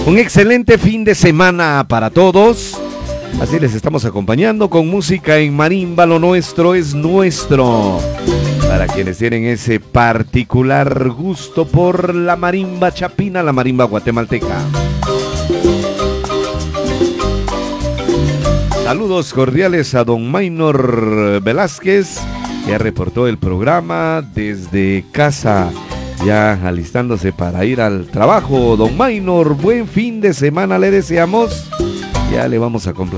Un excelente fin de semana para todos. Así les estamos acompañando con música en marimba. Lo nuestro es nuestro. Para quienes tienen ese particular gusto por la marimba chapina, la marimba guatemalteca. Saludos cordiales a don Maynor Velázquez, que reportó el programa desde casa, ya alistándose para ir al trabajo. Don Maynor, buen fin de semana le deseamos. Ya le vamos a complacer.